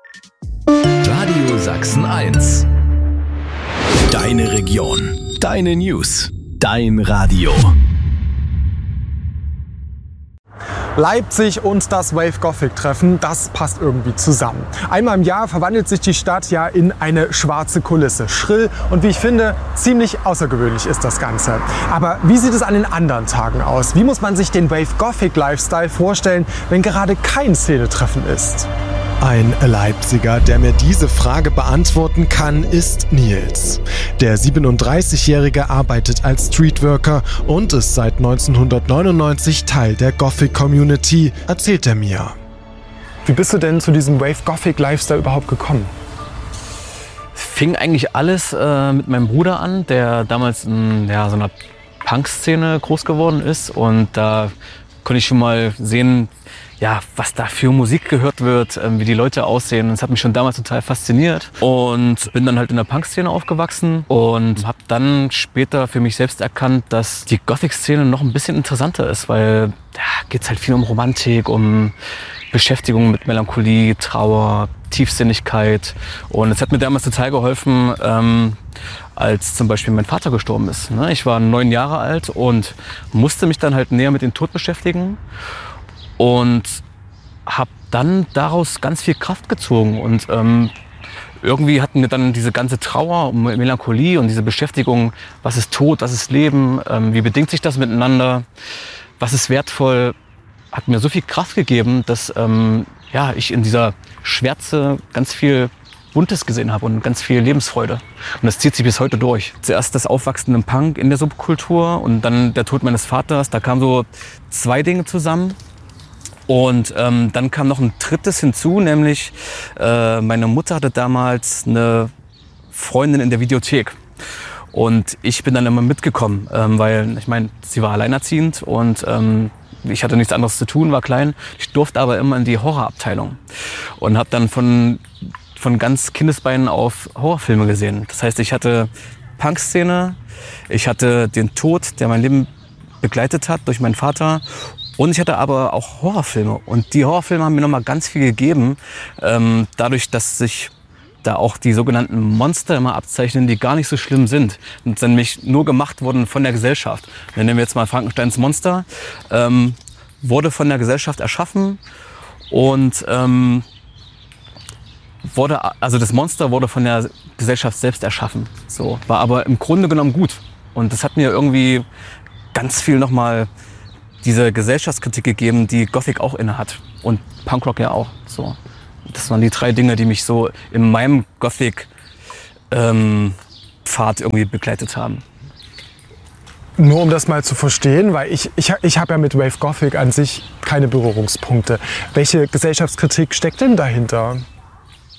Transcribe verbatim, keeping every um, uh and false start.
Radio Sachsen eins. Deine Region, deine News, dein Radio. Leipzig und das Wave Gothic Treffen, das passt irgendwie zusammen. Einmal im Jahr verwandelt sich die Stadt ja in eine schwarze Kulisse. Schrill und wie ich finde, ziemlich außergewöhnlich ist das Ganze. Aber wie sieht es an den anderen Tagen aus? Wie muss man sich den Wave Gothic Lifestyle vorstellen, wenn gerade kein Szenetreffen ist? Ein Leipziger, der mir diese Frage beantworten kann, ist Nils. Der siebenunddreißigjährige arbeitet als Streetworker und ist seit neunzehnhundertneunundneunzig Teil der Gothic-Community, erzählt er mir. Wie bist du denn zu diesem Wave-Gothic-Lifestyle überhaupt gekommen? Fing eigentlich alles äh, mit meinem Bruder an, der damals in ja, so einer Punk-Szene groß geworden ist. Und da konnte ich schon mal sehen, ja, was da für Musik gehört wird, äh, wie die Leute aussehen. Das hat mich schon damals total fasziniert und bin dann halt in der Punk-Szene aufgewachsen und habe dann später für mich selbst erkannt, dass die Gothic-Szene noch ein bisschen interessanter ist, weil da geht's halt viel um Romantik, um Beschäftigung mit Melancholie, Trauer, Tiefsinnigkeit. Und es hat mir damals total geholfen, ähm, als zum Beispiel mein Vater gestorben ist. Ne? Ich war neun Jahre alt und musste mich dann halt näher mit dem Tod beschäftigen. Und habe dann daraus ganz viel Kraft gezogen. Und ähm, irgendwie hatten mir dann diese ganze Trauer und Melancholie und diese Beschäftigung, was ist Tod, was ist Leben, ähm, wie bedingt sich das miteinander, was ist wertvoll, hat mir so viel Kraft gegeben, dass ähm, ja, ich in dieser Schwärze ganz viel Buntes gesehen habe und ganz viel Lebensfreude. Und das zieht sich bis heute durch. Zuerst das Aufwachsen im Punk in der Subkultur und dann der Tod meines Vaters. Da kamen so zwei Dinge zusammen. Und ähm, dann kam noch ein drittes hinzu, nämlich äh, meine Mutter hatte damals eine Freundin in der Videothek. Und ich bin dann immer mitgekommen, ähm, weil ich meine, sie war alleinerziehend und ähm, ich hatte nichts anderes zu tun, war klein. Ich durfte aber immer in die Horrorabteilung und habe dann von, von ganz Kindesbeinen auf Horrorfilme gesehen. Das heißt, ich hatte Punkszene, ich hatte den Tod, der mein Leben begleitet hat durch meinen Vater. Und ich hatte aber auch Horrorfilme. Und die Horrorfilme haben mir nochmal ganz viel gegeben. Ähm, dadurch, dass sich da auch die sogenannten Monster immer abzeichnen, die gar nicht so schlimm sind. Und nämlich nur gemacht wurden von der Gesellschaft. Dann nehmen wir jetzt mal Frankensteins Monster. Ähm, wurde von der Gesellschaft erschaffen. Und ähm, wurde, also das Monster wurde von der Gesellschaft selbst erschaffen. So, war aber im Grunde genommen gut. Und das hat mir irgendwie ganz viel nochmal diese Gesellschaftskritik gegeben, die Gothic auch inne hat und Punkrock ja auch. So, das waren die drei Dinge, die mich so in meinem Gothic ähm, Pfad irgendwie begleitet haben. Nur um das mal zu verstehen, weil ich, ich, ich habe ja mit Wave Gothic an sich keine Berührungspunkte. Welche Gesellschaftskritik steckt denn dahinter?